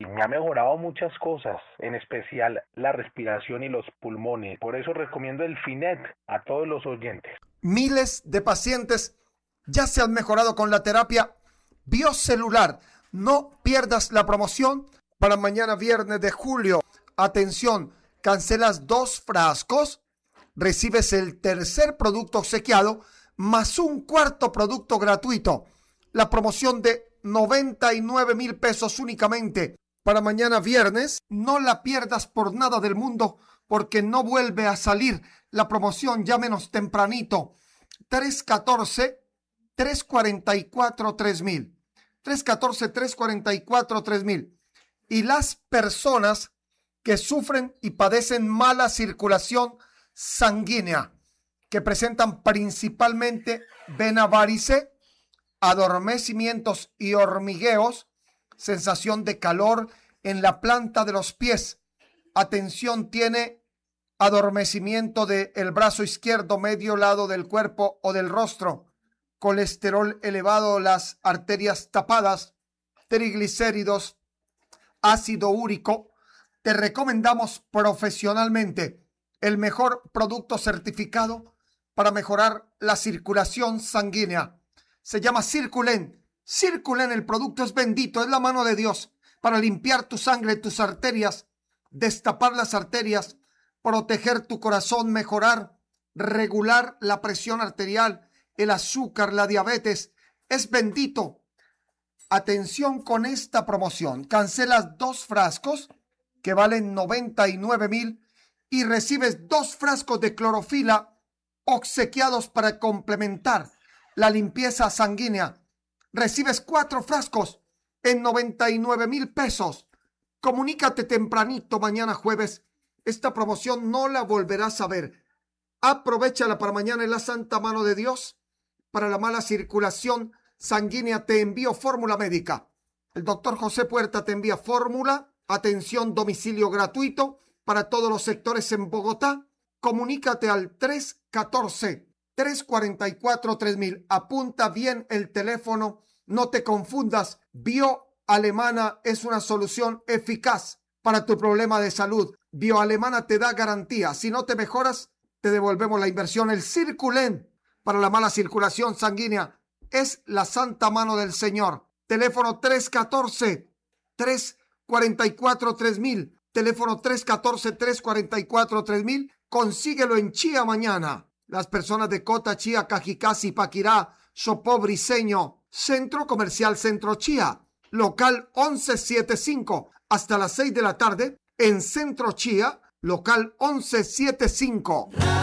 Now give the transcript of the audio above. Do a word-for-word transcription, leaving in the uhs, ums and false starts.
Me ha mejorado muchas cosas, en especial la respiración y los pulmones. Por eso recomiendo el Finet a todos los oyentes. Miles de pacientes ya se han mejorado con la terapia biocelular. No pierdas la promoción para mañana viernes de julio. Atención, cancelas dos frascos, recibes el tercer producto obsequiado más un cuarto producto gratuito. La promoción de noventa y nueve mil pesos únicamente para mañana viernes. No la pierdas por nada del mundo porque no vuelve a salir la promoción. Llámenos tempranito. tres uno cuatro, tres cuatro cuatro, tres mil. tres uno cuatro, tres cuatro cuatro, tres mil. Y las personas que sufren y padecen mala circulación sanguínea, que presentan principalmente vena varice, adormecimientos y hormigueos, sensación de calor en la planta de los pies. Atención, tiene adormecimiento del brazo izquierdo, medio lado del cuerpo o del rostro, colesterol elevado, las arterias tapadas, triglicéridos, ácido úrico. Te recomendamos profesionalmente el mejor producto certificado para mejorar la circulación sanguínea. Se llama Circulen. Circulen, el producto es bendito, es la mano de Dios para limpiar tu sangre, tus arterias, destapar las arterias, proteger tu corazón, mejorar, regular la presión arterial, el azúcar, la diabetes. Es bendito. Atención con esta promoción. Cancelas dos frascos que valen noventa y nueve mil y recibes dos frascos de clorofila obsequiados para complementar la limpieza sanguínea. Recibes cuatro frascos en noventa y nueve mil pesos. Comunícate tempranito mañana jueves. Esta promoción no la volverás a ver. Aprovéchala para mañana en la santa mano de Dios. Para la mala circulación sanguínea te envío fórmula médica. El doctor José Puerta te envía fórmula. Atención, domicilio gratuito para todos los sectores en Bogotá. Comunícate al tres uno cuatro, tres cuatro cuatro, tres mil. Apunta bien el teléfono, no te confundas. Bioalemana es una solución eficaz para tu problema de salud. Bioalemana te da garantía. Si no te mejoras, te devolvemos la inversión. El Circulen para la mala circulación sanguínea es la santa mano del Señor. Teléfono tres uno cuatro, tres cuatro cuatro, tres mil. Teléfono tres uno cuatro, tres cuatro cuatro, tres mil. Consíguelo en Chía mañana. Las personas de Cota, Chía, Cajicá, Paquirá, Chopó, Briceño. Centro Comercial Centro Chía. Local once setenta y cinco. Hasta las seis de la tarde en Centro Chía. Local once setenta y cinco.